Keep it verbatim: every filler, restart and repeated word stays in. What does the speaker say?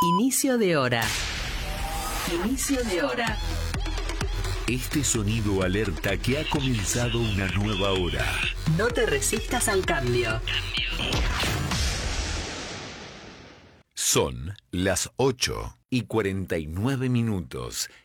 Inicio de hora. Inicio de hora. Este sonido alerta que ha comenzado una nueva hora. No te resistas al cambio. Son las ocho y cuarenta y nueve minutos.